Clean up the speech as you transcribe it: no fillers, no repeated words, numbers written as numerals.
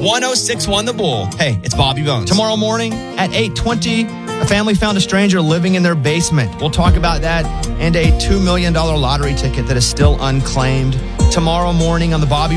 1061 The Bull. Hey, it's Bobby Bones. Tomorrow morning at 8:20, a family found a stranger living in their basement. We'll talk about that and a $2 million lottery ticket that is still unclaimed. Tomorrow morning on the Bobby